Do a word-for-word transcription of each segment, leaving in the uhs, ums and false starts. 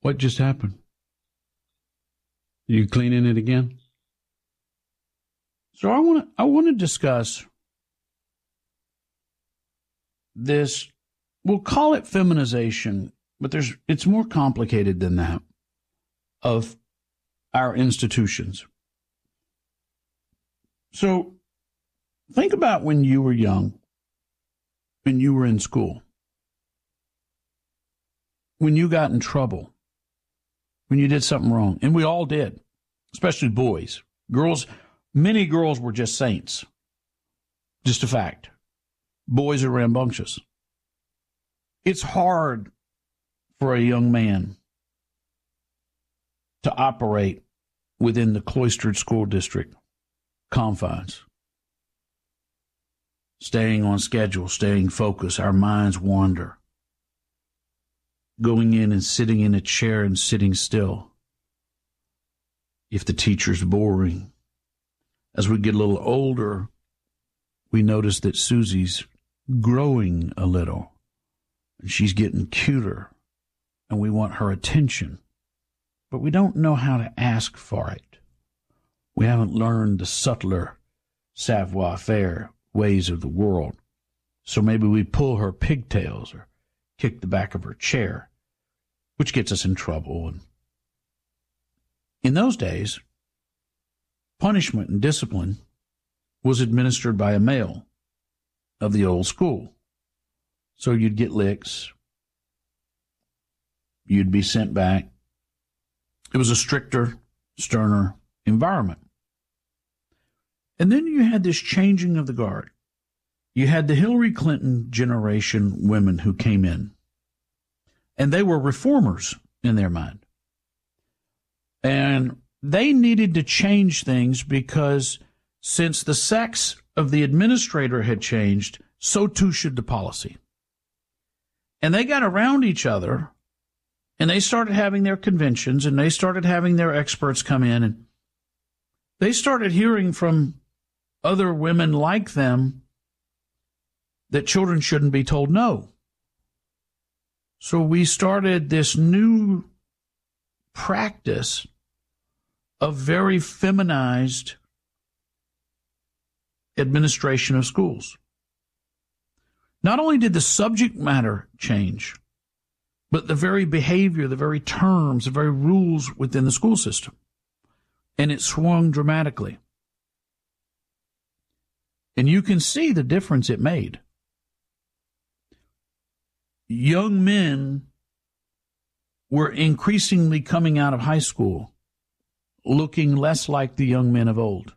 What just happened? You cleaning it again? So I want to I want to discuss this. We'll call it feminization, but there's it's more complicated than that, of our institutions. So think about when you were young, when you were in school, when you got in trouble, when you did something wrong, and we all did, especially boys. Girls, many girls were just saints. Just a fact. Boys are rambunctious. It's hard for a young man to operate within the cloistered school district confines. Staying on schedule, staying focused, our minds wander. Going in and sitting in a chair and sitting still. If the teacher's boring. As we get a little older, we notice that Susie's growing a little. And she's getting cuter. And we want her attention. But we don't know how to ask for it. We haven't learned the subtler savoir-faire ways of the world. So maybe we pull her pigtails or kick the back of her chair, which gets us in trouble. And in those days, punishment and discipline was administered by a male of the old school. So you'd get licks. You'd be sent back. It was a stricter, sterner environment. And then you had this changing of the guard. You had the Hillary Clinton generation women who came in. And they were reformers in their mind. And they needed to change things because since the sex of the administrator had changed, so too should the policy. And they got around each other, and they started having their conventions, and they started having their experts come in, and they started hearing from other women like them that children shouldn't be told no. So we started this new practice of very feminized administration of schools. Not only did the subject matter change, but the very behavior, the very terms, the very rules within the school system. And it swung dramatically. And you can see the difference it made. Young men were increasingly coming out of high school looking less like the young men of old.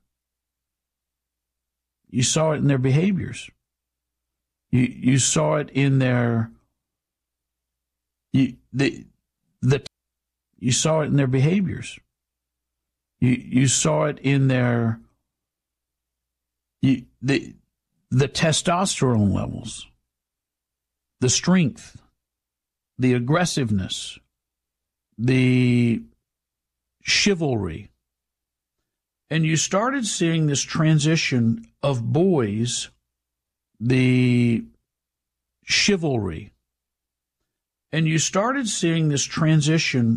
You saw it in their behaviors. You you saw it in their you the the you saw it in their behaviors. You you saw it in their you, the the testosterone levels, the strength, the aggressiveness, the chivalry. And you started seeing this transition of boys, the chivalry. And you started seeing this transition